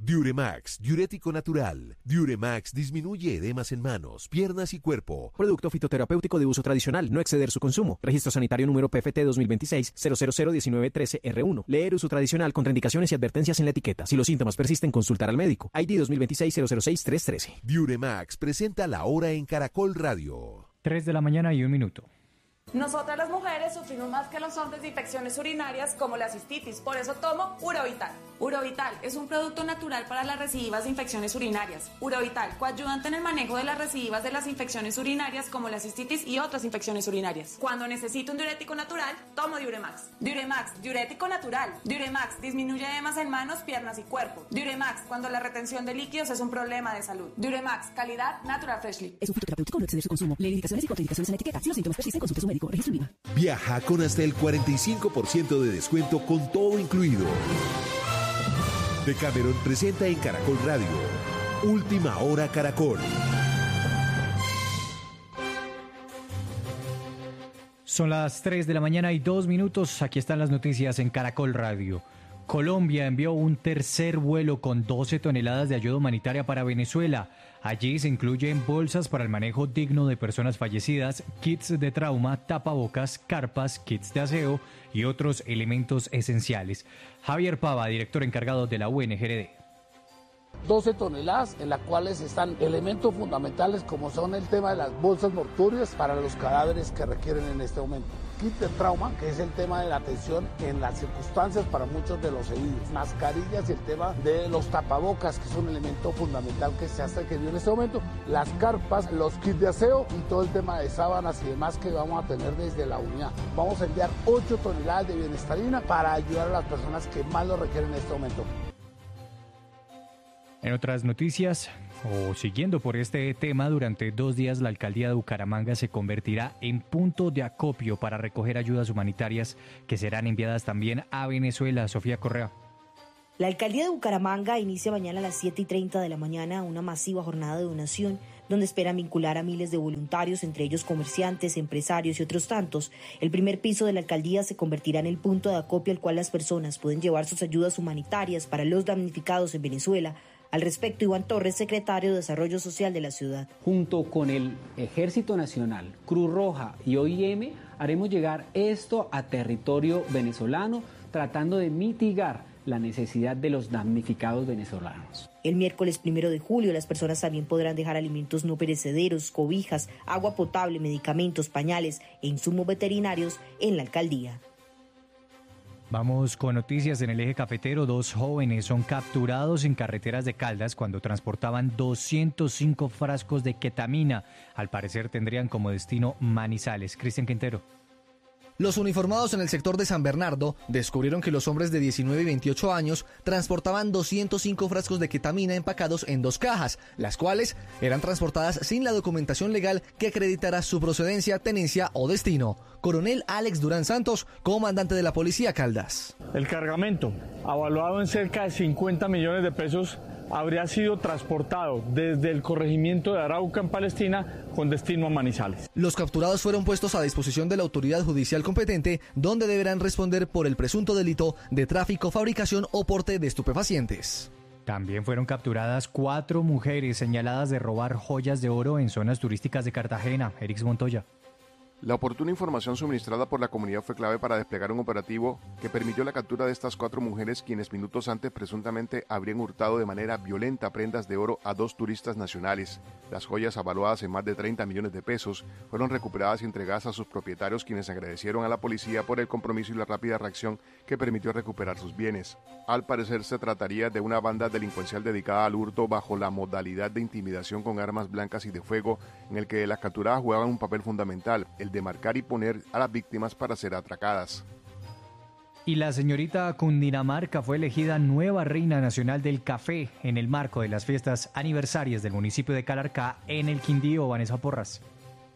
Diuremax, diurético natural. Diuremax disminuye edemas en manos, piernas y cuerpo. Producto fitoterapéutico de uso tradicional, no exceder su consumo. Registro sanitario número PFT 2026-0001913R1. Leer uso tradicional, contraindicaciones y advertencias en la etiqueta. Si los síntomas persisten, consultar al médico. ID 2026-006-313. Diuremax presenta La Hora en Caracol Radio. 3:01 a.m. Nosotras las mujeres sufrimos más que los hombres de infecciones urinarias como la cistitis, por eso tomo Urovital. Urovital es un producto natural para las recidivas de infecciones urinarias. Urovital, coayudante en el manejo de las recidivas de las infecciones urinarias como la cistitis y otras infecciones urinarias. Cuando necesito un diurético natural, tomo Diuremax. Diuremax, diurético natural. Diuremax disminuye edemas en manos, piernas y cuerpo. Diuremax, cuando la retención de líquidos es un problema de salud. Diuremax, calidad Natural Freshly. Es un fitoterapéutico, no exceder su consumo. Lee indicaciones y contraindicaciones en la etiqueta. Si los síntomas persisten, consulte a su médico. Registro IVA. Viaja con hasta el 45% de descuento con todo incluido. Decameron presenta en Caracol Radio Última Hora Caracol. Son las 3:02 a.m. Aquí están las noticias en Caracol Radio. Colombia envió un tercer vuelo con 12 toneladas de ayuda humanitaria para Venezuela. Allí se incluyen bolsas para el manejo digno de personas fallecidas, kits de trauma, tapabocas, carpas, kits de aseo y otros elementos esenciales. Javier Pava, director encargado de la UNGRD. 12 toneladas en las cuales están elementos fundamentales como son el tema de las bolsas mortuorias para los cadáveres que requieren en este momento. Kit de trauma, que es el tema de la atención en las circunstancias para muchos de los heridos. Mascarillas y el tema de los tapabocas, que es un elemento fundamental que se hace requerido en este momento. Las carpas, los kits de aseo y todo el tema de sábanas y demás que vamos a tener desde la unidad. Vamos a enviar 8 toneladas de bienestarina para ayudar a las personas que más lo requieren en este momento. En otras noticias, siguiendo por este tema, durante 2 días la alcaldía de Bucaramanga se convertirá en punto de acopio para recoger ayudas humanitarias que serán enviadas también a Venezuela. Sofía Correa. La alcaldía de Bucaramanga inicia mañana a las 7:30 de la mañana una masiva jornada de donación donde esperan vincular a miles de voluntarios, entre ellos comerciantes, empresarios y otros tantos. El primer piso de la alcaldía se convertirá en el punto de acopio al cual las personas pueden llevar sus ayudas humanitarias para los damnificados en Venezuela. Al respecto, Iván Torres, secretario de Desarrollo Social de la ciudad. Junto con el Ejército Nacional, Cruz Roja y OIM, haremos llegar esto a territorio venezolano, tratando de mitigar la necesidad de los damnificados venezolanos. El miércoles 1 de julio, las personas también podrán dejar alimentos no perecederos, cobijas, agua potable, medicamentos, pañales e insumos veterinarios en la alcaldía. Vamos con noticias en el eje cafetero. 2 jóvenes son capturados en carreteras de Caldas cuando transportaban 205 frascos de ketamina. Al parecer tendrían como destino Manizales. Cristian Quintero. Los uniformados en el sector de San Bernardo descubrieron que los hombres de 19 y 28 años transportaban 205 frascos de ketamina empacados en 2 cajas, las cuales eran transportadas sin la documentación legal que acreditara su procedencia, tenencia o destino. Coronel Alex Durán Santos, comandante de la Policía Caldas. El cargamento, avaluado en cerca de 50 millones de pesos, habría sido transportado desde el corregimiento de Arauca en Palestina con destino a Manizales. Los capturados fueron puestos a disposición de la autoridad judicial competente, donde deberán responder por el presunto delito de tráfico, fabricación o porte de estupefacientes. También fueron capturadas 4 mujeres señaladas de robar joyas de oro en zonas turísticas de Cartagena. Erix Montoya. La oportuna información suministrada por la comunidad fue clave para desplegar un operativo que permitió la captura de estas 4 mujeres, quienes minutos antes presuntamente habrían hurtado de manera violenta prendas de oro a 2 turistas nacionales. Las joyas, avaluadas en más de 30 millones de pesos, fueron recuperadas y entregadas a sus propietarios, quienes agradecieron a la policía por el compromiso y la rápida reacción que permitió recuperar sus bienes. Al parecer se trataría de una banda delincuencial dedicada al hurto bajo la modalidad de intimidación con armas blancas y de fuego, en el que las capturadas jugaban un papel fundamental, el de marcar y poner a las víctimas para ser atracadas. Y la señorita Cundinamarca fue elegida nueva reina nacional del café en el marco de las fiestas aniversarias del municipio de Calarcá en el Quindío. Vanessa Porras.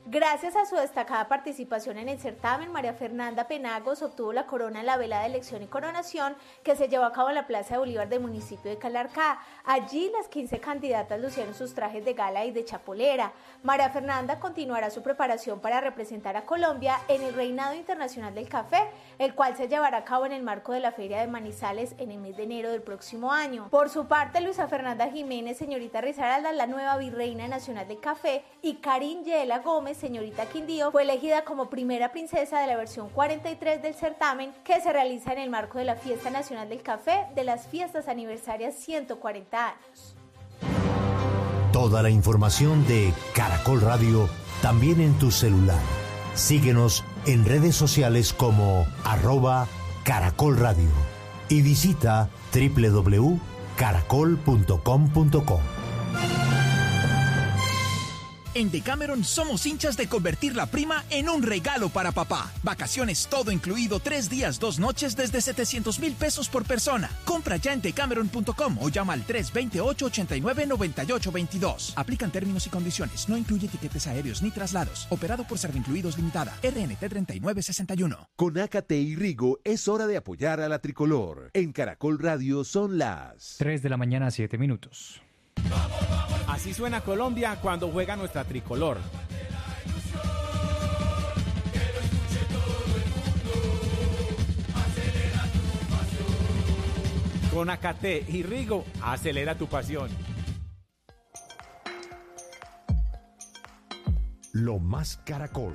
Gracias a su destacada participación en el certamen, María Fernanda Penagos obtuvo la corona en la vela de elección y coronación que se llevó a cabo en la Plaza de Bolívar del municipio de Calarcá. Allí las 15 candidatas lucieron sus trajes de gala y de chapolera. María Fernanda continuará su preparación para representar a Colombia en el Reinado Internacional del Café, el cual se llevará a cabo en el marco de la Feria de Manizales en el mes de enero del próximo año. Por su parte, Luisa Fernanda Jiménez, señorita Risaralda, la nueva virreina nacional del café, y Karin Yela Gómez, señorita Quindío, fue elegida como primera princesa de la versión 43 del certamen que se realiza en el marco de la Fiesta Nacional del Café de las Fiestas Aniversarias 140 años. Toda la información de Caracol Radio también en tu celular. Síguenos en redes sociales como @Caracol Radio y visita www.caracol.com.co. En Decameron somos hinchas de convertir la prima en un regalo para papá. Vacaciones todo incluido, 3 días, 2 noches desde 700,000 pesos por persona. Compra ya en decameron.com o llama al 328-89-9822. Aplican términos y condiciones. No incluye tiquetes aéreos ni traslados. Operado por Servincluidos Limitada. RNT 3961. Con Ácate y Rigo es hora de apoyar a la tricolor. En Caracol Radio son las 3 de la mañana, 7 minutos. Así suena Colombia cuando juega nuestra tricolor. Con Ácate y Rigo, acelera tu pasión. Lo Más Caracol.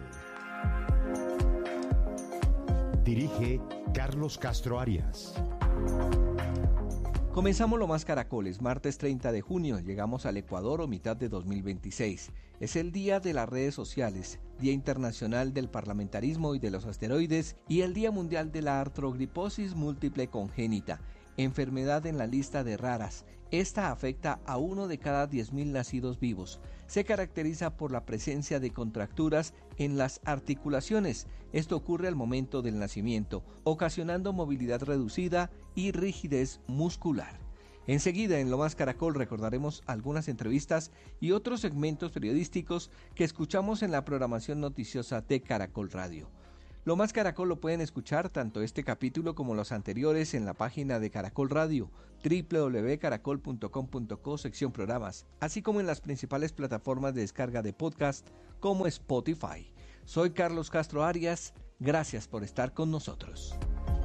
Dirige Carlos Castro Arias. Comenzamos Lo Más Caracoles, martes 30 de junio, llegamos al Ecuador o mitad de 2026. Es el día de las redes sociales, Día Internacional del Parlamentarismo y de los Asteroides y el Día Mundial de la Artrogriposis Múltiple Congénita, enfermedad en la lista de raras. Esta afecta a 1 de cada 10.000 nacidos vivos. Se caracteriza por la presencia de contracturas en las articulaciones. Esto ocurre al momento del nacimiento, ocasionando movilidad reducida y rigidez muscular. Enseguida en Lo Más Caracol recordaremos algunas entrevistas y otros segmentos periodísticos que escuchamos en la programación noticiosa de Caracol Radio. Lo Más Caracol lo pueden escuchar tanto este capítulo como los anteriores en la página de Caracol Radio, www.caracol.com.co, sección programas, así como en las principales plataformas de descarga de podcast como Spotify. Soy Carlos Castro Arias, gracias por estar con nosotros.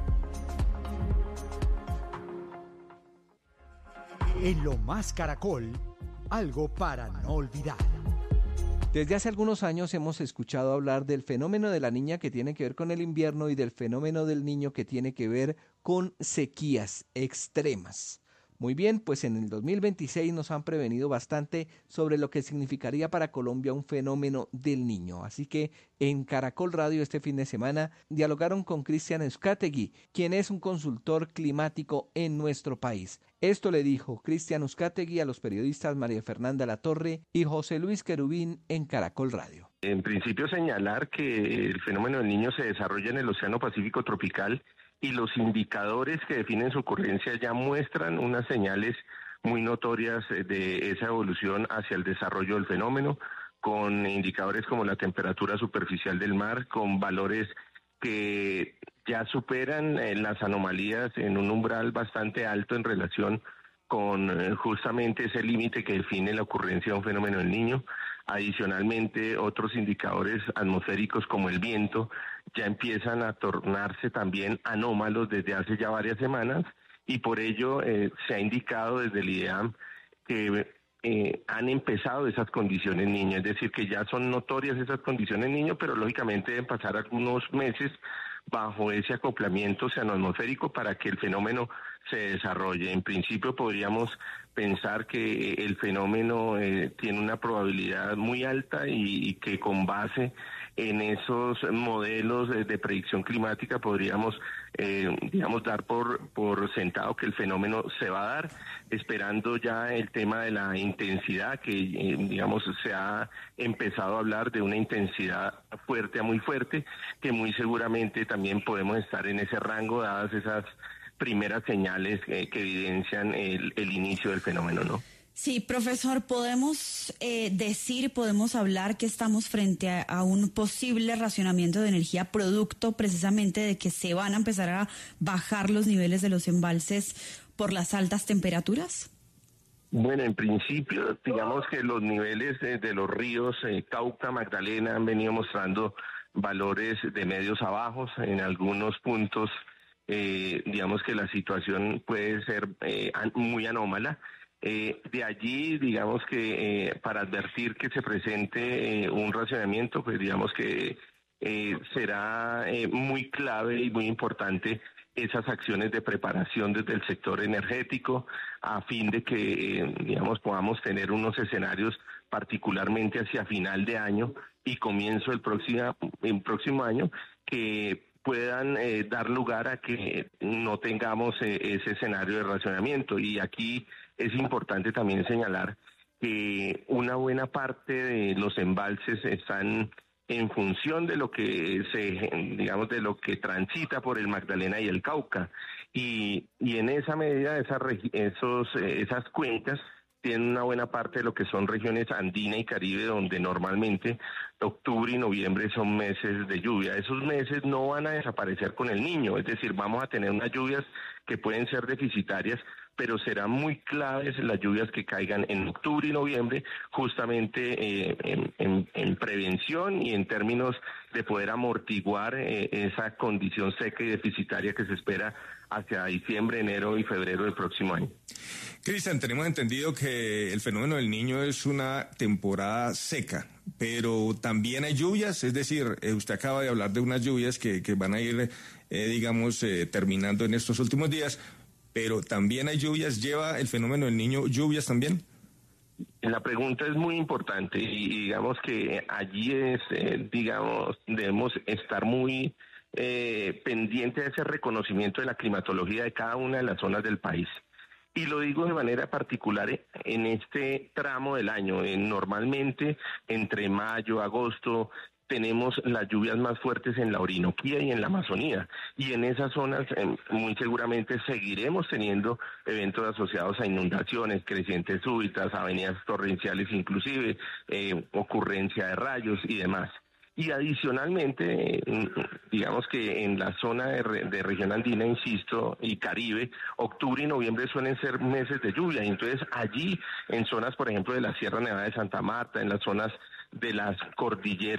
En Lo Más Caracol, algo para no olvidar. Desde hace algunos años hemos escuchado hablar del fenómeno de la niña que tiene que ver con el invierno y del fenómeno del niño que tiene que ver con sequías extremas. Muy bien, pues en el 2026 nos han prevenido bastante sobre lo que significaría para Colombia un fenómeno del niño. Así que en Caracol Radio este fin de semana dialogaron con Cristian Uzcategui, quien es un consultor climático en nuestro país. Esto le dijo Cristian Uzcategui a los periodistas María Fernanda Latorre y José Luis Querubín en Caracol Radio. En principio señalar que el fenómeno del niño se desarrolla en el Océano Pacífico tropical y los indicadores que definen su ocurrencia ya muestran unas señales muy notorias de esa evolución hacia el desarrollo del fenómeno, con indicadores como la temperatura superficial del mar, con valores que ya superan las anomalías en un umbral bastante alto en relación con justamente ese límite que define la ocurrencia de un fenómeno del niño. Adicionalmente, otros indicadores atmosféricos como el viento ya empiezan a tornarse también anómalos desde hace ya varias semanas y por ello se ha indicado desde el IDEAM que han empezado esas condiciones niño, es decir, que ya son notorias esas condiciones niño, pero lógicamente deben pasar algunos meses bajo ese acoplamiento oceanoatmosférico para que el fenómeno se desarrolle. En principio podríamos pensar que el fenómeno tiene una probabilidad muy alta y que con base en esos modelos de predicción climática podríamos, dar por sentado que el fenómeno se va a dar, esperando ya el tema de la intensidad, que se ha empezado a hablar de una intensidad fuerte a muy fuerte, que muy seguramente también podemos estar en ese rango, dadas esas primeras señales que evidencian el inicio del fenómeno, ¿no? Sí, profesor, podemos podemos hablar que estamos frente a un posible racionamiento de energía producto precisamente de que se van a empezar a bajar los niveles de los embalses por las altas temperaturas. Bueno, en principio, digamos que los niveles de los ríos Cauca, Magdalena han venido mostrando valores de medios a bajos. En algunos puntos, digamos que la situación puede ser muy anómala. De allí, digamos que para advertir que se presente un racionamiento, pues digamos que será muy clave y muy importante esas acciones de preparación desde el sector energético a fin de que, digamos, podamos tener unos escenarios particularmente hacia final de año y comienzo el próximo año que puedan dar lugar a que no tengamos ese escenario de racionamiento. Y aquí es importante también señalar que una buena parte de los embalses están en función de lo que de lo que transita por el Magdalena y el Cauca. Y en esa medida esas cuencas tienen una buena parte de lo que son regiones andina y Caribe, donde normalmente octubre y noviembre son meses de lluvia. Esos meses no van a desaparecer con el Niño, es decir, vamos a tener unas lluvias que pueden ser deficitarias, pero serán muy claves las lluvias que caigan en octubre y noviembre, justamente en prevención y en términos de poder amortiguar esa condición seca y deficitaria que se espera hacia diciembre, enero y febrero del próximo año. Cristian, tenemos entendido que el fenómeno del Niño es una temporada seca, pero también hay lluvias, es decir, usted acaba de hablar de unas lluvias que van a ir, terminando en estos últimos días, pero también hay lluvias. ¿Lleva el fenómeno del Niño lluvias también? La pregunta es muy importante y digamos que allí debemos estar muy pendiente de ese reconocimiento de la climatología de cada una de las zonas del país. Y lo digo de manera particular en este tramo del año. Normalmente entre mayo, agosto, tenemos las lluvias más fuertes en la Orinoquía y en la Amazonía. Y en esas zonas muy seguramente seguiremos teniendo eventos asociados a inundaciones, crecientes súbitas, avenidas torrenciales inclusive, ocurrencia de rayos y demás. Y adicionalmente, digamos que en la zona de región andina, insisto, y Caribe, octubre y noviembre suelen ser meses de lluvia. Y entonces allí, en zonas, por ejemplo, de la Sierra Nevada de Santa Marta, en las zonas de las cordilleras,